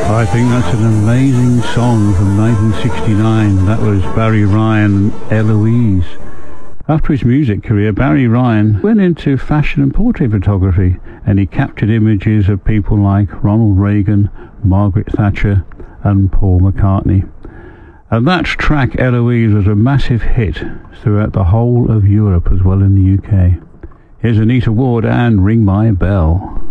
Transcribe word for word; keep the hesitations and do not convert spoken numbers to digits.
I think that's an amazing song from nineteen sixty-nine. That was Barry Ryan and Eloise. After his music career, Barry Ryan went into fashion and portrait photography, and he captured images of people like Ronald Reagan, Margaret Thatcher and Paul McCartney. And that track, Eloise, was a massive hit throughout the whole of Europe as well in the U K. Here's Anita Ward and Ring My Bell.